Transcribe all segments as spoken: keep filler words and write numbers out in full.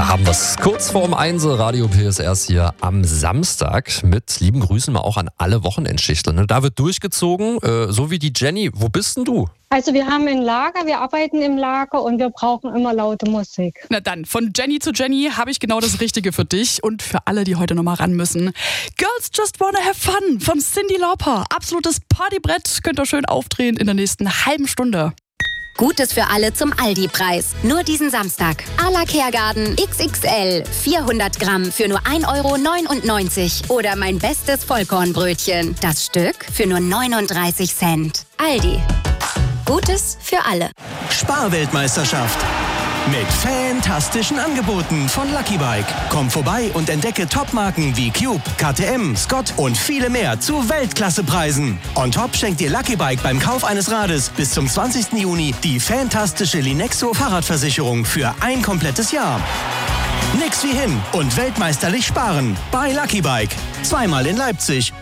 Da haben wir es kurz vorm eins, Radio P S R hier am Samstag mit lieben Grüßen mal auch an alle Wochenendschichtler. Ne? Da wird durchgezogen, äh, so wie die Jenny. Wo bist denn du? Also wir haben ein Lager, wir arbeiten im Lager und wir brauchen immer laute Musik. Na dann, von Jenny zu Jenny habe ich genau das Richtige für dich und für alle, die heute nochmal ran müssen. Girls Just Wanna Have Fun von Cyndi Lauper. Absolutes Partybrett, könnt ihr schön aufdrehen in der nächsten halben Stunde. Gutes für alle zum Aldi-Preis. Nur diesen Samstag. A la Kergarten X X L. vierhundert Gramm für nur ein Euro neunundneunzig. Oder mein bestes Vollkornbrötchen. Das Stück für nur neununddreißig Cent. Aldi. Gutes für alle. Sparweltmeisterschaft. Mit fantastischen Angeboten von Lucky Bike. Komm vorbei und entdecke Topmarken wie Cube, K T M, Scott und viele mehr zu Weltklassepreisen. On top schenkt dir Lucky Bike beim Kauf eines Rades bis zum zwanzigsten Juni die fantastische Linexo Fahrradversicherung für ein komplettes Jahr. Nix wie hin und weltmeisterlich sparen bei Lucky Bike. Zweimal in Leipzig.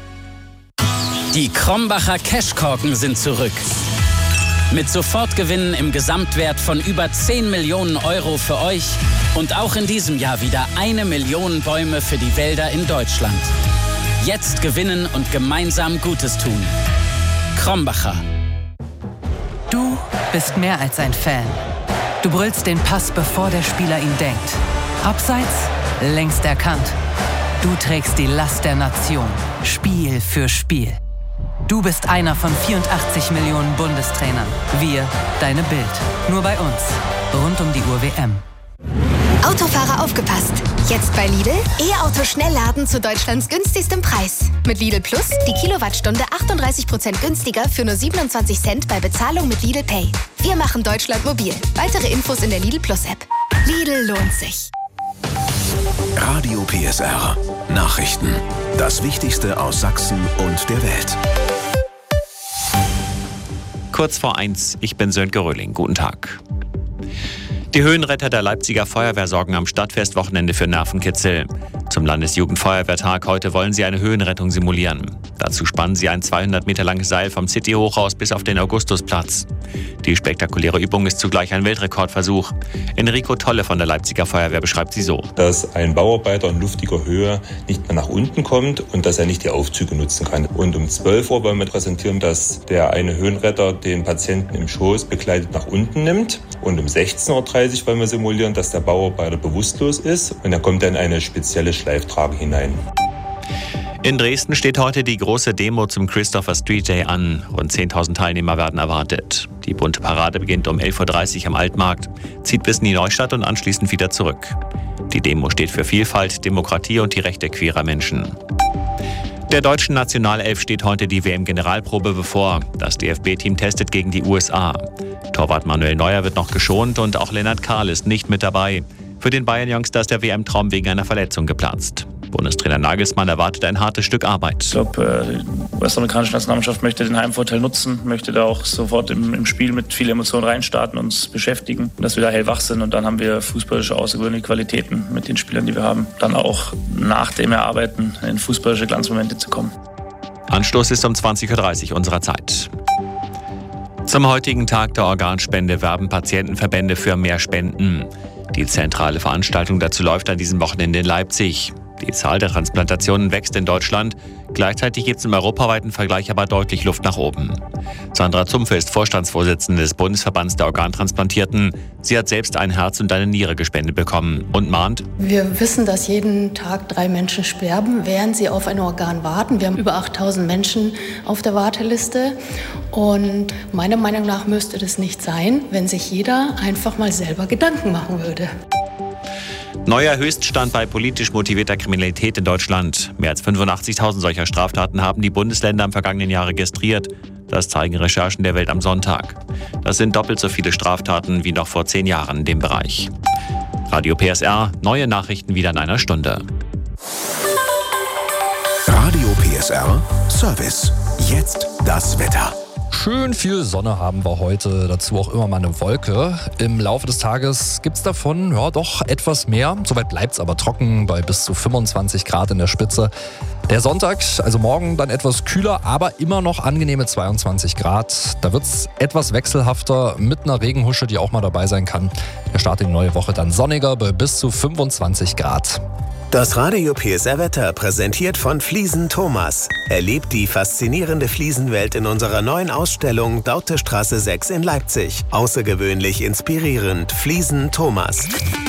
Die Krombacher Cashkorken sind zurück. Mit Sofortgewinnen im Gesamtwert von über zehn Millionen Euro für euch und auch in diesem Jahr wieder eine Million Bäume für die Wälder in Deutschland. Jetzt gewinnen und gemeinsam Gutes tun. Krombacher. Du bist mehr als ein Fan. Du brüllst den Pass, bevor der Spieler ihn denkt. Abseits, längst erkannt. Du trägst die Last der Nation, Spiel für Spiel. Du bist einer von vierundachtzig Millionen Bundestrainern. Wir, deine Bild. Nur bei uns. Rund um die Uhr W M. Autofahrer aufgepasst. Jetzt bei Lidl E-Auto Schnellladen zu Deutschlands günstigstem Preis. Mit Lidl Plus die Kilowattstunde achtunddreißig Prozent günstiger für nur siebenundzwanzig Cent bei Bezahlung mit Lidl Pay. Wir machen Deutschland mobil. Weitere Infos in der Lidl Plus App. Lidl lohnt sich. Radio P S R. Nachrichten. Das Wichtigste aus Sachsen und der Welt. Kurz vor eins, ich bin Sönke Röhling. Guten Tag. Die Höhenretter der Leipziger Feuerwehr sorgen am Stadtfestwochenende für Nervenkitzel. Zum Landesjugendfeuerwehrtag heute wollen sie eine Höhenrettung simulieren. Dazu spannen sie ein zweihundert Meter langes Seil vom City-Hochhaus bis auf den Augustusplatz. Die spektakuläre Übung ist zugleich ein Weltrekordversuch. Enrico Tolle von der Leipziger Feuerwehr beschreibt sie so. Dass ein Bauarbeiter in luftiger Höhe nicht mehr nach unten kommt und dass er nicht die Aufzüge nutzen kann. Und um zwölf Uhr wollen wir präsentieren, dass der eine Höhenretter den Patienten im Schoß begleitet nach unten nimmt. Und um sechzehn Uhr dreißig wollen wir simulieren, dass der Bauarbeiter bewusstlos ist und er kommt dann in eine spezielle Schleiftrage hinein. In Dresden steht heute die große Demo zum Christopher Street Day an. Rund zehntausend Teilnehmer werden erwartet. Die bunte Parade beginnt um elf Uhr dreißig am Altmarkt, zieht bis in die Neustadt und anschließend wieder zurück. Die Demo steht für Vielfalt, Demokratie und die Rechte queerer Menschen. Der deutschen Nationalelf steht heute die W M-Generalprobe bevor. Das D F B-Team testet gegen die U S A. Torwart Manuel Neuer wird noch geschont und auch Lennart Kahl ist nicht mit dabei. Für den Bayern-Youngster ist der W M-Traum wegen einer Verletzung geplatzt. Bundestrainer Nagelsmann erwartet ein hartes Stück Arbeit. Ich glaube, die US-amerikanische Nationalmannschaft möchte den Heimvorteil nutzen, möchte da auch sofort im, im Spiel mit viel Emotion reinstarten, uns beschäftigen, dass wir da hellwach sind und dann haben wir fußballische außergewöhnliche Qualitäten mit den Spielern, die wir haben, dann auch nach dem Erarbeiten in fußballische Glanzmomente zu kommen. Anstoß ist um zwanzig Uhr dreißig unserer Zeit. Zum heutigen Tag der Organspende werben Patientenverbände für mehr Spenden. Die zentrale Veranstaltung dazu läuft an diesem Wochenende in Leipzig. Die Zahl der Transplantationen wächst in Deutschland. Gleichzeitig gibt es im europaweiten Vergleich aber deutlich Luft nach oben. Sandra Zumpfe ist Vorstandsvorsitzende des Bundesverbands der Organtransplantierten. Sie hat selbst ein Herz und eine Niere gespendet bekommen und mahnt: Wir wissen, dass jeden Tag drei Menschen sterben, während sie auf ein Organ warten. Wir haben über achttausend Menschen auf der Warteliste. Und meiner Meinung nach müsste das nicht sein, wenn sich jeder einfach mal selber Gedanken machen würde. Neuer Höchststand bei politisch motivierter Kriminalität in Deutschland. Mehr als fünfundachtzigtausend solcher Straftaten haben die Bundesländer im vergangenen Jahr registriert. Das zeigen Recherchen der Welt am Sonntag. Das sind doppelt so viele Straftaten wie noch vor zehn Jahren in dem Bereich. Radio P S R, neue Nachrichten wieder in einer Stunde. Radio P S R, Service. Jetzt das Wetter. schön viel Sonne haben wir heute, dazu auch immer mal eine Wolke. Im Laufe des Tages gibt es davon ja doch etwas mehr. Soweit bleibt es aber trocken bei bis zu fünfundzwanzig Grad in der Spitze. Der Sonntag, also morgen dann etwas kühler, aber immer noch angenehme zweiundzwanzig Grad. Da wird es etwas wechselhafter mit einer Regenhusche, die auch mal dabei sein kann. Der Start in die neue Woche dann sonniger bei bis zu fünfundzwanzig Grad. Das Radio P S R-Wetter präsentiert von Fliesen Thomas. Erlebt die faszinierende Fliesenwelt in unserer neuen Ausstellung Dautestraße sechs in Leipzig. Außergewöhnlich inspirierend. Fliesen Thomas.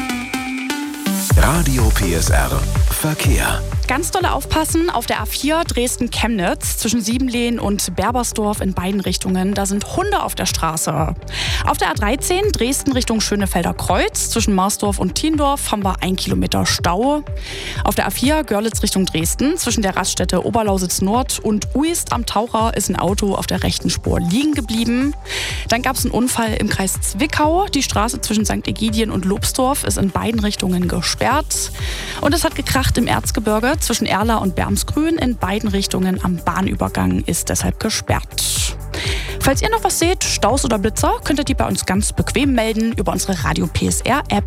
Radio P S R Verkehr. Ganz dolle aufpassen auf der A vier Dresden-Chemnitz zwischen Siebenlehen und Berbersdorf in beiden Richtungen. Da sind Hunde auf der Straße. Auf der A dreizehn Dresden Richtung Schönefelder Kreuz zwischen Marsdorf und Thiendorf haben wir ein Kilometer Stau. Auf der A vier Görlitz Richtung Dresden zwischen der Raststätte Oberlausitz Nord und Uist am Taucher ist ein Auto auf der rechten Spur liegen geblieben. Dann gab es einen Unfall im Kreis Zwickau. Die Straße zwischen Sankt Ägidien und Lobsdorf ist in beiden Richtungen gesperrt. Und es hat gekracht im Erzgebirge zwischen Erla und Bermsgrün. In beiden Richtungen am Bahnübergang ist deshalb gesperrt. Falls ihr noch was seht, Staus oder Blitzer, könnt ihr die bei uns ganz bequem melden über unsere Radio P S R App.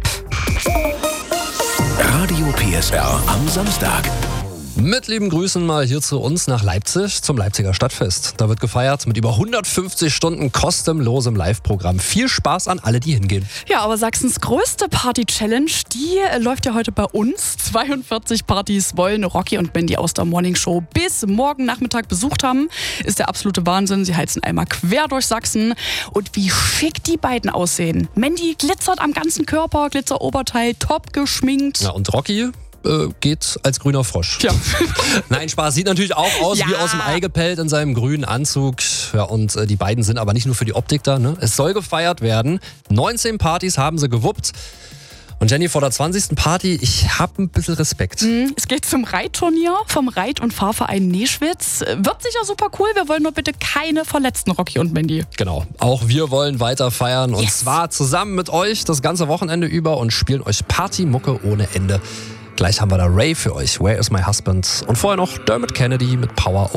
Radio P S R am Samstag. Mit lieben Grüßen mal hier zu uns nach Leipzig zum Leipziger Stadtfest. Da wird gefeiert mit über hundertfünfzig Stunden kostenlosem Live-Programm. Viel Spaß an alle, die hingehen. Ja, aber Sachsens größte Party-Challenge, die läuft ja heute bei uns. zweiundvierzig Partys wollen Rocky und Mandy aus der Morning Show bis morgen Nachmittag besucht haben. Ist der absolute Wahnsinn. Sie heizen einmal quer durch Sachsen. Und wie schick die beiden aussehen. Mandy glitzert am ganzen Körper, Glitzeroberteil, top geschminkt. Ja, und Rocky geht als grüner Frosch. Ja. Nein, Spaß. Sieht natürlich auch aus ja. wie aus dem Ei gepellt in seinem grünen Anzug. Ja, und äh, die beiden sind aber nicht nur für die Optik da. Ne? Es soll gefeiert werden. neunzehn Partys haben sie gewuppt. Und Jenny, vor der zwanzigsten Party, ich habe ein bisschen Respekt. Es geht zum Reitturnier vom Reit- und Fahrverein Neschwitz. Wird sicher super cool. Wir wollen nur bitte keine verletzten Rocky und Mandy. Genau. Auch wir wollen weiter feiern. Und yes. zwar zusammen mit euch das ganze Wochenende über und spielen euch Partymucke ohne Ende. Gleich haben wir da Ray für euch. Where is my husband? Und vorher noch Dermot Kennedy mit Power